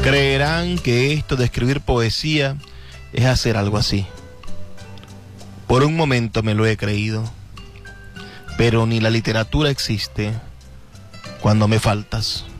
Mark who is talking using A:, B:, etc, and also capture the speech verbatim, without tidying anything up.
A: Creerán que esto de escribir poesía es hacer algo así. Por un momento me lo he creído, pero ni la literatura existe cuando me faltas.